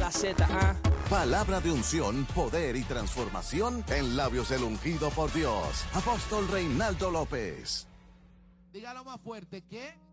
la Z, Palabra de unción, poder y transformación en labios del ungido por Dios. Apóstol Reinaldo López. Dígalo más fuerte, ¿qué?